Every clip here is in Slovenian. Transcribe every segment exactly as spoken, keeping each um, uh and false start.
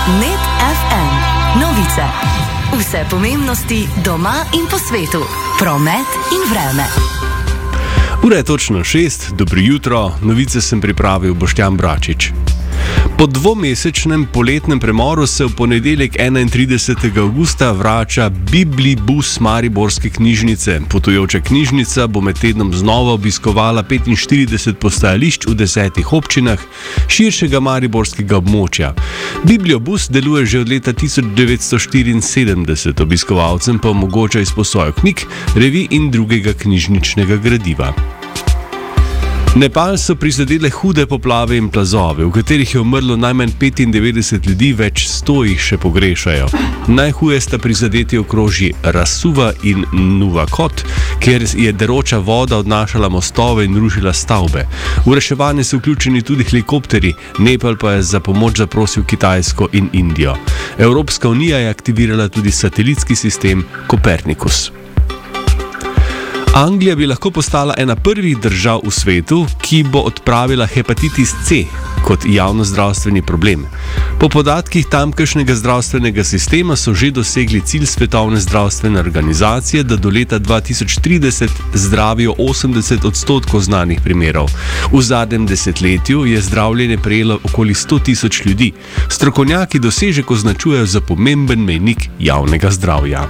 Net ef em. Novice. Vse pomembnosti doma in po svetu. Promet in vreme. Ura je točno šest, dobro jutro, novice sem pripravil Boštjan Bračič. Po dvomesečnem poletnem premoru se v ponedeljek enaintridesetega avgusta vrača Biblibus Mariborske knjižnice. Potujoča knjižnica bo med tednom znova obiskovala petinštirideset postajališč v desetih občinah širšega mariborskega območja. Bibliobus deluje že od leta tisoč devetsto štiriinsedemdeset, obiskovalcem pa omogoča izposojo knjig, revij in drugega knjižničnega gradiva. Nepal so prizadele hude poplave in plazove, v katerih je umrlo najmanj petindevetdeset ljudi, več sto jih še pogrešajo. Najhuje sta prizadeti okrožji Rasuva in Nuvakot, kjer je deroča voda odnašala mostove in rušila stavbe. V reševanje so vključeni tudi helikopteri, Nepal pa je za pomoč zaprosil Kitajsko in Indijo. Evropska unija je aktivirala tudi satelitski sistem Kopernikus. Anglija bi lahko postala ena prvih držav v svetu, ki bo odpravila hepatitis C kot javnozdravstveni problem. Po podatkih tamkajšnjega zdravstvenega sistema so že dosegli cilj Svetovne zdravstvene organizacije, da do leta dva tisoč trideset zdravijo osemdeset odstotkov znanih primerov. V zadnjem desetletju je zdravljenje prejelo okoli sto tisoč ljudi. Strokovnjaki dosežek označujejo za pomemben mejnik javnega zdravja.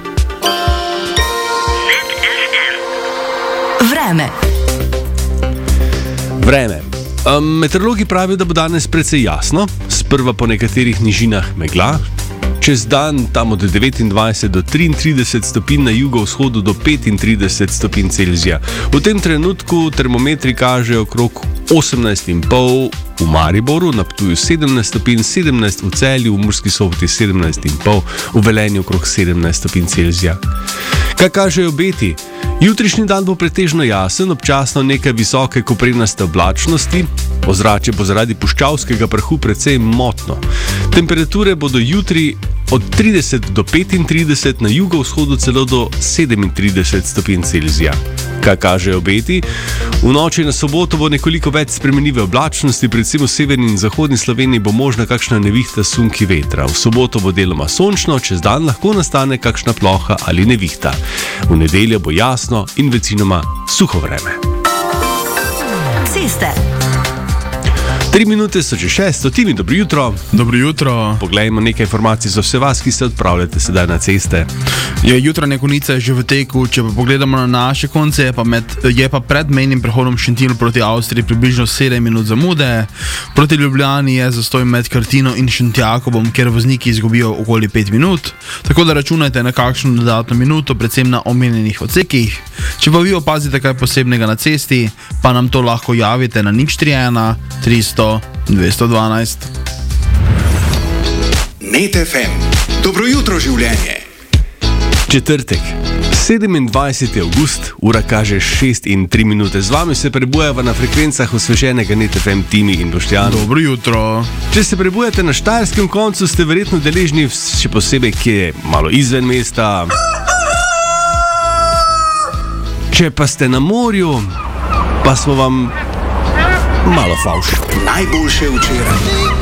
Vreme. Vreme. Um, meteorologi pravijo, da bo danes precej jasno, sprva po nekaterih nižinah megla, čez dan tam od devetindvajset do triintrideset stopinj, na jugovzhodu do petintrideset stopinj Celzija. V tem trenutku termometri kažejo okrog osemnajst in pol v Mariboru, na Ptuju sedemnajst stopinj, sedemnajst v Celju, v Murski Soboti sedemnajst in pol, v Velenju okrog sedemnajst stopinj Celzija. Kaj kažejo obeti? Jutrišnji dan bo pretežno jasen, občasno nekaj visoke koprenaste oblačnosti, ozračje bo zaradi puščavskega prahu precej motno. Temperature bodo jutri od trideset do petintrideset, na jugovzhodu celo do sedemintrideset stopinj Celzija. Kaj kažejo obeti? V noči na soboto bo nekoliko več spremenljive oblačnosti, predvsem v severni in zahodni Sloveniji bo možna kakšna nevihta s sunki vetra. V soboto bo deloma sončno, čez dan lahko nastane kakšna ploha ali nevihta. V nedeljo bo jasno in večinoma suho vreme. Ceste. Tri minute so že šesto, Timi, dobro jutro. Dobro jutro. Poglejmo nekaj informacij za vse vas, ki se odpravljate sedaj na ceste. Je jutranja konica je že v teku, če pa pogledamo na naše konce, je pa, med, je pa pred mejnim prehodom Šentilj proti Avstriji približno sedem minut zamude. Proti Ljubljani je zastoj med Krtino in Šentjakobom, kjer vozniki izgubijo okoli pet minut. Tako da računajte na kakšno dodatno minuto, predvsem na omenjenih odsekih. Če pa vi opazite kaj posebnega na cesti, pa nam to lahko javite na nič tri ena tristo dvesto dvanajst. Net ef em. Dobro jutro, življenje. Četrtek, sedemindvajseti avgust, ura kaže šest in tri minute. Z vami se prebujava na frekvencah osveženega Net ef em, Timi in Boštjan. Dobro jutro. Če se prebujate na štajerskem koncu, ste verjetno deležni še posebej, ki je malo izven mesta. Če pa ste na morju, pa smo vam malo favš. Najboljše včeraj.